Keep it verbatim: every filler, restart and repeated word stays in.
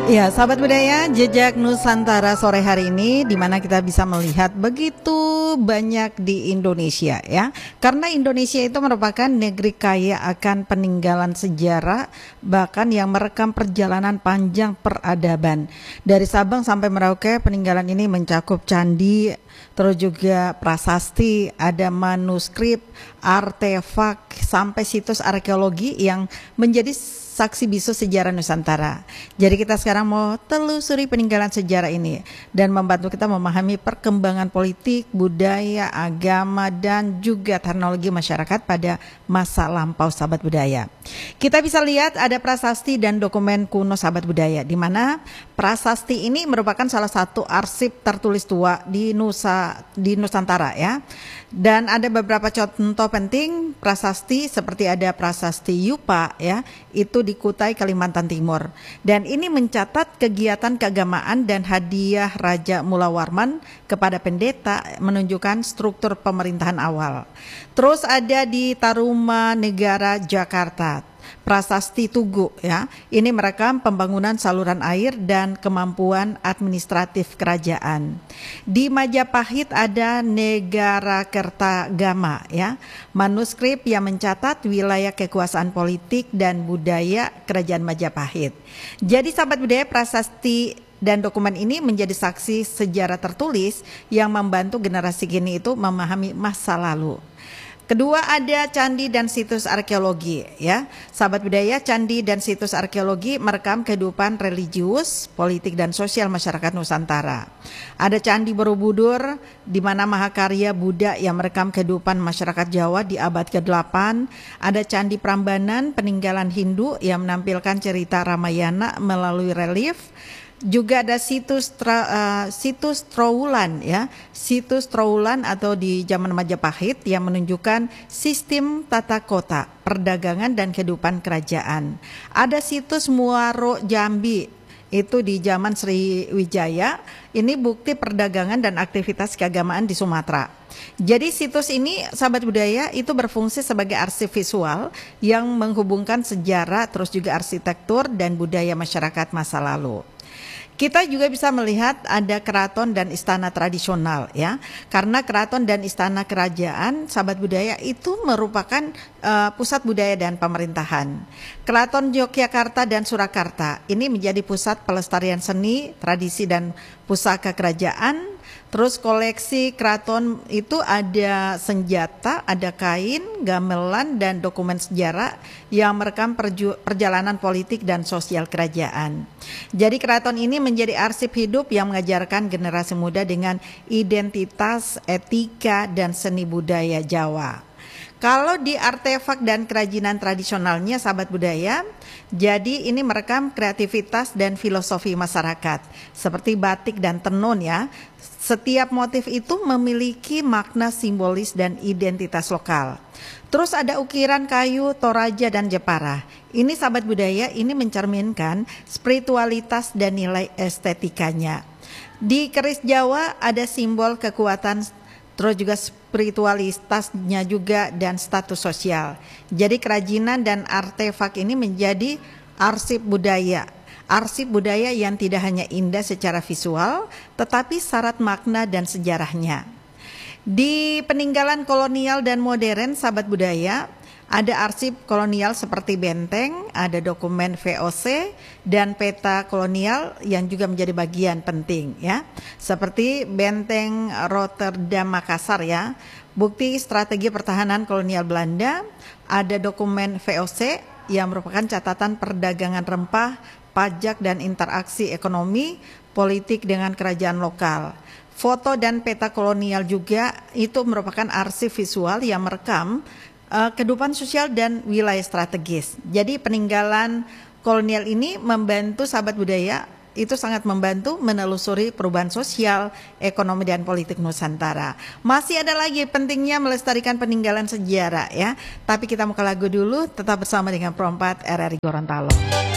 Ya, sahabat budaya, jejak Nusantara sore hari ini di mana kita bisa melihat begitu banyak di Indonesia ya. Karena Indonesia itu merupakan negeri kaya akan peninggalan sejarah bahkan yang merekam perjalanan panjang peradaban. Dari Sabang sampai Merauke peninggalan ini mencakup candi, terus juga prasasti, ada manuskrip, artefak sampai situs arkeologi yang menjadi saksi bisu sejarah Nusantara. Jadi kita sekarang mau telusuri peninggalan sejarah ini dan membantu kita memahami perkembangan politik, budaya, agama, dan juga teknologi masyarakat pada masa lampau sahabat budaya. Kita bisa lihat ada prasasti dan dokumen kuno sahabat budaya, di mana prasasti ini merupakan salah satu arsip tertulis tua di Nusa di Nusantara ya. Dan ada beberapa contoh penting prasasti seperti ada prasasti Yupa ya, itu di Kutai, Kalimantan Timur. Dan ini mencatat kegiatan keagamaan dan hadiah Raja Mulawarman kepada pendeta menunjukkan struktur pemerintahan awal. Terus ada di Tarumanegara, Jakarta, prasasti Tugu ya. Ini merekam pembangunan saluran air dan kemampuan administratif kerajaan. Di Majapahit ada Negara Kertagama ya, manuskrip yang mencatat wilayah kekuasaan politik dan budaya kerajaan Majapahit. Jadi sahabat budaya, prasasti dan dokumen ini menjadi saksi sejarah tertulis yang membantu generasi kini itu memahami masa lalu. Kedua ada candi dan situs arkeologi ya. Sahabat budaya, candi dan situs arkeologi merekam kehidupan religius, politik dan sosial masyarakat Nusantara. Ada Candi Borobudur di mana mahakarya Buddha yang merekam kehidupan masyarakat Jawa di abad ke delapan. Ada Candi Prambanan peninggalan Hindu yang menampilkan cerita Ramayana melalui relief. Juga ada situs tra, uh, situs Trowulan ya, situs Trowulan atau di zaman Majapahit yang menunjukkan sistem tata kota, perdagangan dan kehidupan kerajaan. Ada situs Muaro Jambi, itu di zaman Sriwijaya, ini bukti perdagangan dan aktivitas keagamaan di Sumatera. Jadi situs ini sahabat budaya itu berfungsi sebagai arsip visual yang menghubungkan sejarah terus juga arsitektur dan budaya masyarakat masa lalu. Kita juga bisa melihat ada keraton dan istana tradisional ya, karena keraton dan istana kerajaan sahabat budaya itu merupakan uh, pusat budaya dan pemerintahan. Keraton Yogyakarta dan Surakarta ini menjadi pusat pelestarian seni, tradisi dan pusaka kerajaan. Terus koleksi keraton itu ada senjata, ada kain, gamelan, dan dokumen sejarah yang merekam perjalanan politik dan sosial kerajaan. Jadi keraton ini menjadi arsip hidup yang mengajarkan generasi muda dengan identitas, etika, dan seni budaya Jawa. Kalau di artefak dan kerajinan tradisionalnya sahabat budaya, jadi ini merekam kreativitas dan filosofi masyarakat seperti batik dan tenun ya. Setiap motif itu memiliki makna simbolis dan identitas lokal. Terus ada ukiran kayu, Toraja dan Jepara. Ini sahabat budaya, ini mencerminkan spiritualitas dan nilai estetikanya. Di keris Jawa ada simbol kekuatan, terus juga spiritualitasnya juga dan status sosial. Jadi kerajinan dan artefak ini menjadi arsip budaya. Arsip budaya yang tidak hanya indah secara visual, tetapi syarat makna dan sejarahnya. Di peninggalan kolonial dan modern sahabat budaya, ada arsip kolonial seperti benteng, ada dokumen V O C dan peta kolonial yang juga menjadi bagian penting ya. Seperti benteng Rotterdam Makassar ya, bukti strategi pertahanan kolonial Belanda, ada dokumen V O C yang merupakan catatan perdagangan rempah, pajak dan interaksi ekonomi, politik dengan kerajaan lokal. Foto dan peta kolonial juga itu merupakan arsip visual yang merekam uh, kehidupan sosial dan wilayah strategis. Jadi peninggalan kolonial ini membantu sahabat budaya, itu sangat membantu menelusuri perubahan sosial, ekonomi dan politik Nusantara. Masih ada lagi pentingnya melestarikan peninggalan sejarah ya. Tapi kita mau ke lagu dulu, tetap bersama dengan Pro empat R R I Gorontalo.